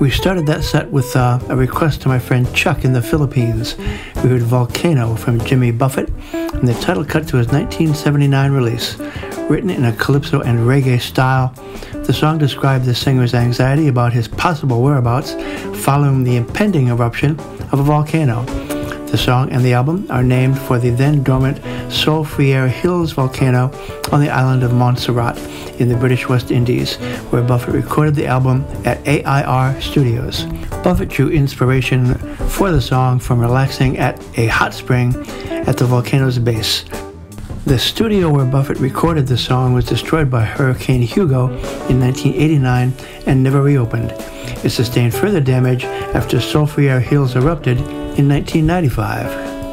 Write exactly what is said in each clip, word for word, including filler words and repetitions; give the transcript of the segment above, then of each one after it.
We started that set with uh, a request to my friend Chuck in the Philippines. We heard Volcano from Jimmy Buffett, and the title cut to his nineteen seventy-nine release. Written in a calypso and reggae style, the song described the singer's anxiety about his possible whereabouts following the impending eruption of a volcano. The song and the album are named for the then-dormant Soufriere Hills volcano on the island of Montserrat in the British West Indies, where Buffett recorded the album at A I R Studios. Buffett drew inspiration for the song from relaxing at a hot spring at the volcano's base. The studio where Buffett recorded the song was destroyed by Hurricane Hugo in nineteen eighty-nine and never reopened. It sustained further damage after Soufriere Hills erupted in nineteen ninety-five.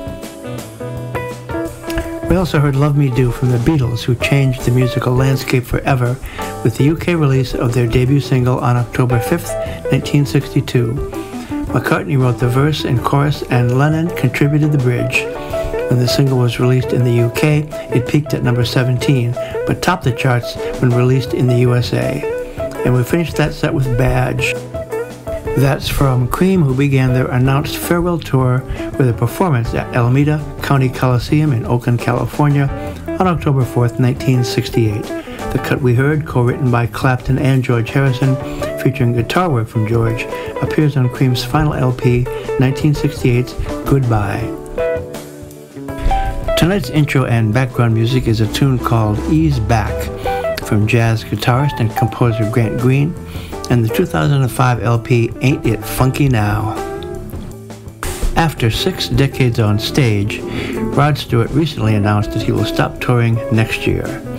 We also heard Love Me Do from the Beatles, who changed the musical landscape forever with the U K release of their debut single on October fifth, nineteen sixty-two. McCartney wrote the verse and chorus, and Lennon contributed the bridge. When the single was released in the U K, it peaked at number seventeen, but topped the charts when released in the U S A. And we finished that set with Badge. That's from Cream, who began their announced farewell tour with a performance at Alameda County Coliseum in Oakland, California on October fourth, nineteen sixty-eight. The cut we heard, co-written by Clapton and George Harrison, featuring guitar work from George, appears on Cream's final L P, nineteen sixty-eight's Goodbye. Tonight's intro and background music is a tune called Ease Back from jazz guitarist and composer Grant Green, and the two thousand five L P Ain't It Funky Now. After six decades on stage, Rod Stewart recently announced that he will stop touring next year.